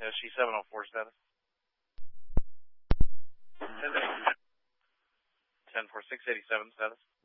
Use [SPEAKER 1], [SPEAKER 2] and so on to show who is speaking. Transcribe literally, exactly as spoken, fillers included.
[SPEAKER 1] S G seven oh four status. ten four six eighty-seven status.